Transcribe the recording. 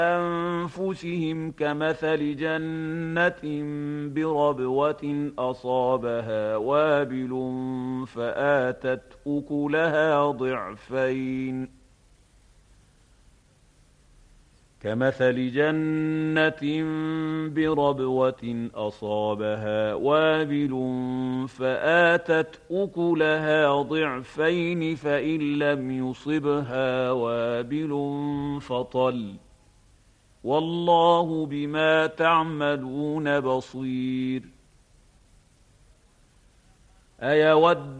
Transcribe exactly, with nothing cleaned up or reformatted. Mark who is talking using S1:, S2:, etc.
S1: أنفسهم كمثل جنة بربوة أصابها وابل فآتت أكلها ضعفين كمثل جنة بربوة أصابها وابل فآتت أكلها ضعفين فإن لم يصبها وابل فطل والله بما تعملون بصير. أيود